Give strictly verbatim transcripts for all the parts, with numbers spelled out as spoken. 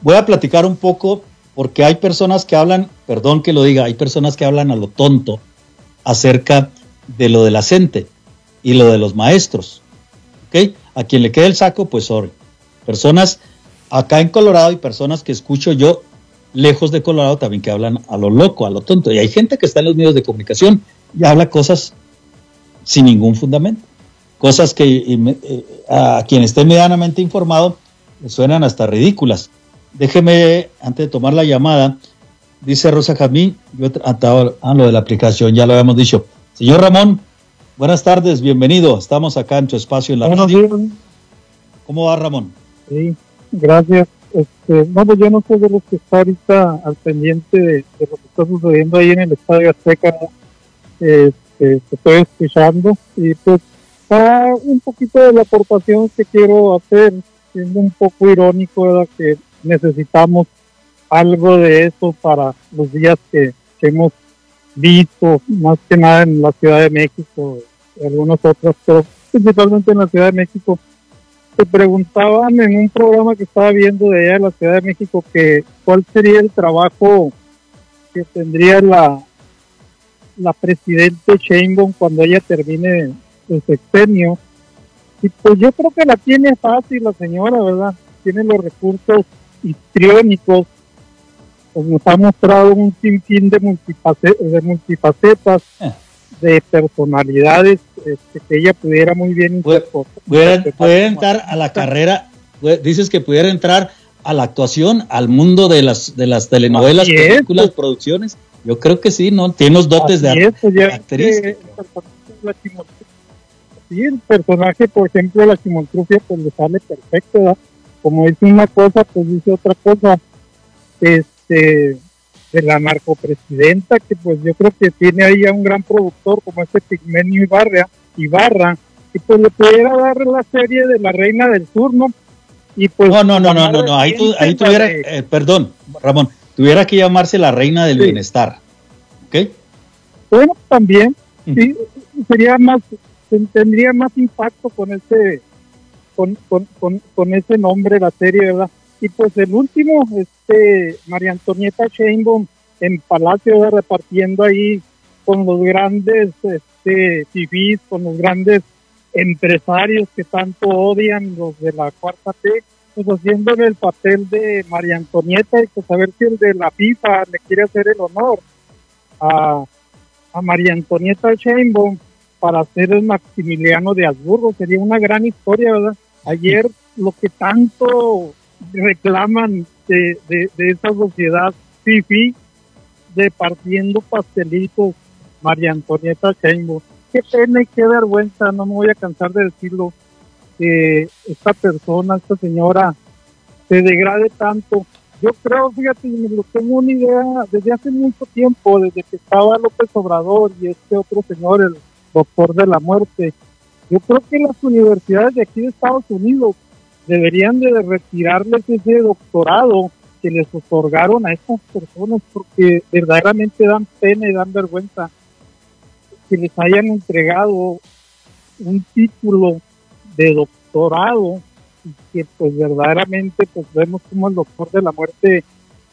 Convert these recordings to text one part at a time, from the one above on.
voy a platicar un poco, porque hay personas que hablan, perdón que lo diga, hay personas que hablan a lo tonto acerca de lo de la gente y lo de los maestros, ¿ok? A quien le quede el saco, pues sorry. Personas acá en Colorado y personas que escucho yo lejos de Colorado también que hablan a lo loco, a lo tonto. Y hay gente que está en los medios de comunicación y habla cosas sin ningún fundamento. Cosas que eh, a quien esté medianamente informado le suenan hasta ridículas. Déjeme, antes de tomar la llamada, dice Rosa Jamín, yo trataba ah, lo de la aplicación, ya lo habíamos dicho. Señor Ramón, buenas tardes, bienvenido. Estamos acá en tu espacio en la Buenos radio. días. ¿Cómo va, Ramón? Sí, gracias. Este, no, pues yo no soy de los que está ahorita al pendiente de, de lo que está sucediendo ahí en el Estadio Azteca. Este, te estoy escuchando y pues está un poquito de la aportación que quiero hacer, siendo un poco irónico, ¿verdad? Que necesitamos algo de eso para los días que, que hemos visto, más que nada en la Ciudad de México y algunas otras, pero principalmente en la Ciudad de México. Se preguntaban en un programa que estaba viendo de allá de la Ciudad de México que cuál sería el trabajo que tendría la la presidente Sheinbaum cuando ella termine el sexenio. Y pues yo creo que la tiene fácil la señora, ¿verdad? Tiene los recursos histriónicos, pues nos ha mostrado un sinfín de, multifacetas, de multifacetas, de personalidades este, que ella pudiera muy bien interpretar. Pudiera, pudiera entrar a la carrera, dices que pudiera entrar a la actuación, al mundo de las de las telenovelas, Así películas, es, pues, producciones. Yo creo que sí, ¿no? Tiene los dotes de, es, pues, de actriz. Que, sí, el personaje, por ejemplo, la chimoltrufia, pues le sale perfecto, ¿verdad? Como dice una cosa, pues dice otra cosa. Este, de la narcopresidenta, que pues yo creo que tiene ahí a un gran productor como este Pigmenio Ibarra, Ibarra, y pues le pudiera dar la serie de La Reina del Sur, ¿no? Y pues no, no, no, no, no, no, ahí, tu, ahí tuviera, de... eh, perdón, Ramón, tuviera que llamarse La Reina del sí. Bienestar, ¿ok? Bueno, también, mm. sí, sería más, tendría más impacto con ese, con, con, con, con ese nombre la serie, ¿verdad? Y pues el último, este, María Antonieta Sheinbaum en Palacio, ¿verdad? Repartiendo ahí con los grandes, este, fifís, con los grandes empresarios que tanto odian, los de la cuarta T, pues haciéndole el papel de María Antonieta y pues a ver si el de la FIFA le quiere hacer el honor a, a María Antonieta Sheinbaum para hacer el Maximiliano de Habsburgo. Sería una gran historia, ¿verdad? Ayer lo que tanto reclaman de, de, de esa sociedad fifí, de partiendo pastelitos, María Antonieta Sheinbaum. Qué pena y qué vergüenza, no me voy a cansar de decirlo, que esta persona, esta señora, se degrade tanto. Yo creo, fíjate, me lo tengo una idea desde hace mucho tiempo, desde que estaba López Obrador y este otro señor, el doctor de la muerte. Yo creo que las universidades de aquí de Estados Unidos deberían de retirarles ese doctorado que les otorgaron a estas personas, porque verdaderamente dan pena y dan vergüenza que les hayan entregado un título de doctorado y que pues verdaderamente pues vemos como el doctor de la muerte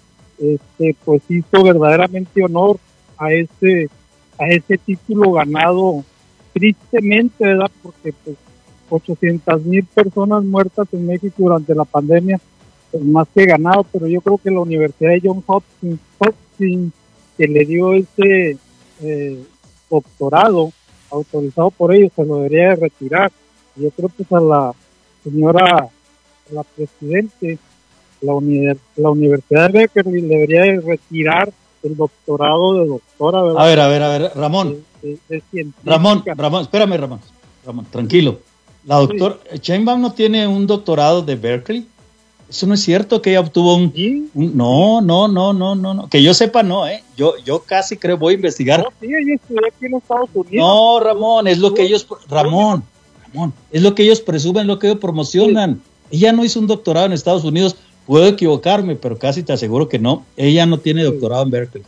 este pues hizo verdaderamente honor a ese a ese título ganado tristemente, ¿verdad? Porque pues ochocientas mil personas muertas en México durante la pandemia, pues más que ganado, pero yo creo que la Universidad de Johns Hopkins, Hopkins que le dio ese eh, doctorado autorizado por ellos, se lo debería de retirar. Yo creo que a la señora, la presidente, la, uni la Universidad de Berkeley debería de retirar el doctorado de doctora, ¿verdad? A ver, a ver, a ver, Ramón. De, de, de Ramón, Ramón, espérame, Ramón. Ramón, tranquilo. La doctora sí. Sheinbaum no tiene un doctorado de Berkeley. Eso no es cierto, que ella obtuvo un, ¿Sí? un no, no, no, no, no, no, que yo sepa no, eh. Yo, yo casi creo voy a investigar. No, sí, ella estudió aquí en Estados Unidos. No, Ramón, es lo que ellos, Ramón, Ramón, es lo que ellos presumen, lo que ellos promocionan. Sí. Ella no hizo un doctorado en Estados Unidos. Puedo equivocarme, pero casi te aseguro que no. Ella no tiene doctorado en Berkeley.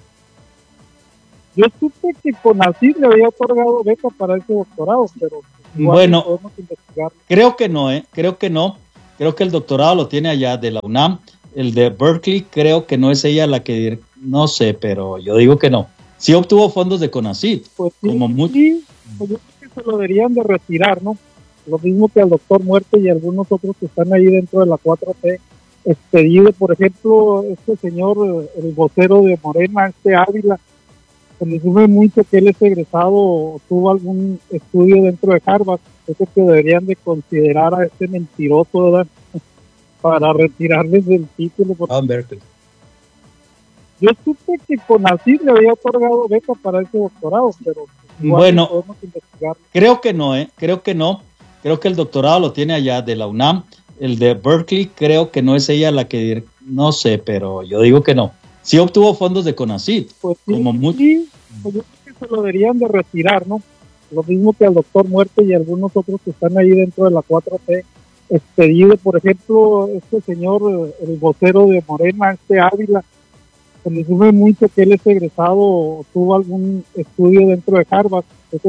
Yo supe que CONACYT le había otorgado beca para ese doctorado, pero bueno, creo que no, ¿eh? Creo que no. Creo que el doctorado lo tiene allá de la UNAM, el de Berkeley, creo que no es ella la que, no sé, pero yo digo que no. Sí obtuvo fondos de CONACYT. Pues sí, como muy... sí, pues yo creo que se lo deberían de retirar, ¿no? Lo mismo que al doctor Muerte y algunos otros que están ahí dentro de la cuatro T. Expedido, por ejemplo, este señor, el vocero de Morena, este Ávila, se le sube mucho que él es egresado o tuvo algún estudio dentro de Harvard. Yo creo que deberían de considerar a este mentiroso, ¿verdad? Para retirarles el título. Porque Ah, Berkeley. yo supe que CONACYT le había otorgado beca para ese doctorado, pero bueno, podemos investigar. Creo que no, ¿eh? Creo que no. Creo que el doctorado lo tiene allá de la UNAM. El de Berkeley, creo que no es ella la que, no sé, pero yo digo que no. Sí obtuvo fondos de CONACYT. Pues sí, como muy... sí, pues yo creo que se lo deberían de retirar, ¿no? Lo mismo que al doctor Muerte y algunos otros que están ahí dentro de la cuatro T. Expedido, por ejemplo, este señor, el vocero de Morena, este Ávila, se le sube mucho que él es egresado o tuvo algún estudio dentro de Harvard. Yo creo